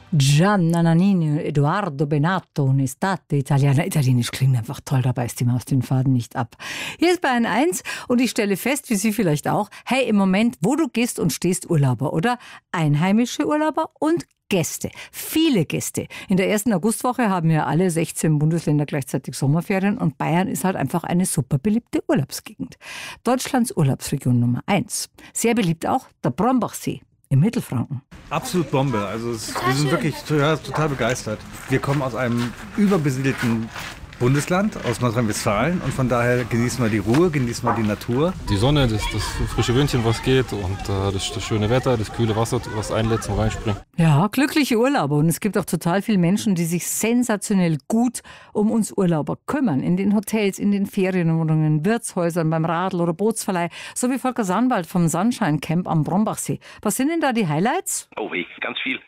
Gianna Nannini, Edoardo Bennato, Un'estate italiana. Italienisch klingt einfach toll, dabei ist die Maus den Faden nicht ab. Hier ist Bayern 1 und ich stelle fest, wie Sie vielleicht auch, hey, im Moment, wo du gehst und stehst, Urlauber, oder? Einheimische Urlauber und Gäste, viele Gäste. In der ersten Augustwoche haben ja alle 16 Bundesländer gleichzeitig Sommerferien und Bayern ist halt einfach eine super beliebte Urlaubsgegend. Deutschlands Urlaubsregion Nummer 1. Sehr beliebt auch der Brombachsee im Mittelfranken. Absolut Bombe. Also wir sind wirklich total begeistert. Wir kommen aus einem überbesiedelten Bundesland, aus Nordrhein-Westfalen, und von daher genießen wir die Ruhe, genießen wir die Natur. Die Sonne, das frische Windchen, was geht, und das schöne Wetter, das kühle Wasser, was einlädt zum Reinspringen. Ja, glückliche Urlauber. Und es gibt auch total viele Menschen, die sich sensationell gut um uns Urlauber kümmern. In den Hotels, in den Ferienwohnungen, Wirtshäusern, beim Radl- oder Bootsverleih. So wie Volker Sandwald vom Sunshine Camp am Brombachsee. Was sind denn da die Highlights? Oh, ganz viel.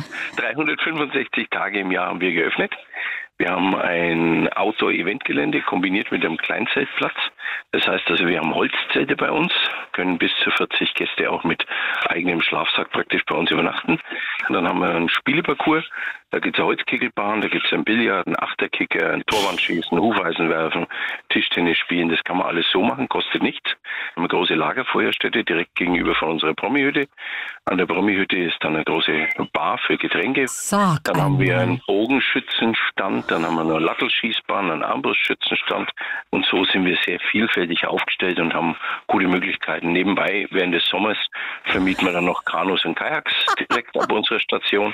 365 Tage im Jahr haben wir geöffnet. Wir haben ein Outdoor-Event-Gelände kombiniert mit einem Kleinzeltplatz. Das heißt also, wir haben Holzzelte bei uns, können bis zu 40 Gäste auch mit eigenem Schlafsack praktisch bei uns übernachten. Und dann haben wir einen Spieleparcours. Da gibt es eine Holzkegelbahn, da gibt es ein Billard, einen Achterkicker, ein Torwandschießen, Hufeisen werfen, Tischtennis spielen. Das kann man alles so machen, kostet nichts. Wir haben eine große Lagerfeuerstätte direkt gegenüber von unserer Promihütte. An der Promihütte ist dann eine große Bar für Getränke. Dann haben wir einen Bogenschützenstand, dann haben wir eine Lattelschießbahn, einen Armbrustschützenstand. Und so sind wir sehr vielfältig aufgestellt und haben gute Möglichkeiten. Nebenbei, während des Sommers, vermieten wir dann noch Kanus und Kajaks direkt ab unserer Station.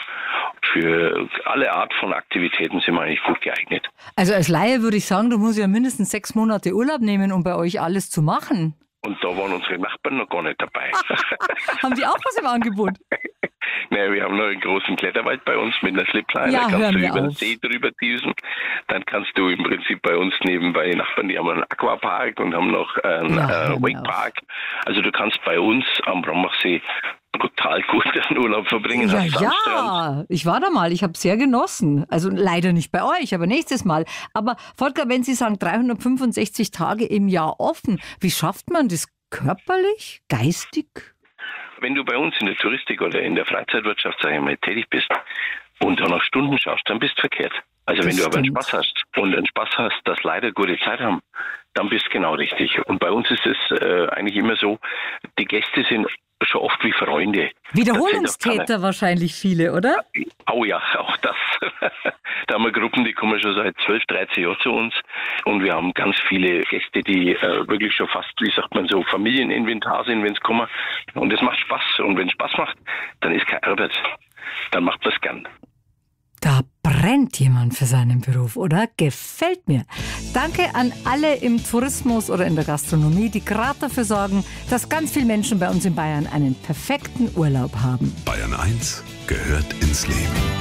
Für alle Art von Aktivitäten sind wir eigentlich gut geeignet. Also als Laie würde ich sagen, du musst ja mindestens 6 Monate Urlaub nehmen, um bei euch alles zu machen. Und da waren unsere Nachbarn noch gar nicht dabei. Haben die auch was im Angebot? Naja, wir haben noch einen großen Kletterwald bei uns mit einer Slipline. Ja, da kannst du über auf. den See drüber düsen. Dann kannst du im Prinzip bei uns nebenbei Nachbarn, die haben einen Aquapark und haben noch einen Wakepark. Also du kannst bei uns am Brombachsee brutal gut den Urlaub verbringen. Ja, ich war da mal, ich habe es sehr genossen. Also leider nicht bei euch, aber nächstes Mal. Aber Volker, wenn Sie sagen 365 Tage im Jahr offen, wie schafft man das körperlich, geistig? Wenn du bei uns in der Touristik oder in der Freizeitwirtschaft, sag ich mal, tätig bist und dann noch Stunden schaffst, dann bist du verkehrt. Also wenn du aber einen Spaß hast und einen Spaß hast, dass leider gute Zeit haben, dann bist du genau richtig. Und bei uns ist es eigentlich immer so, die Gäste sind schon oft wie Freunde. Wiederholungstäter wahrscheinlich viele, oder? Oh ja, auch das. Da haben wir Gruppen, die kommen schon seit 12, 13 Jahren zu uns. Und wir haben ganz viele Gäste, die wirklich schon fast, wie sagt man so, Familieninventar sind, wenn es kommen. Und es macht Spaß. Und wenn es Spaß macht, dann ist keine Arbeit. Dann macht man es gern. Da brennt jemand für seinen Beruf, oder? Gefällt mir. Danke an alle im Tourismus oder in der Gastronomie, die gerade dafür sorgen, dass ganz viele Menschen bei uns in Bayern einen perfekten Urlaub haben. Bayern 1 gehört ins Leben.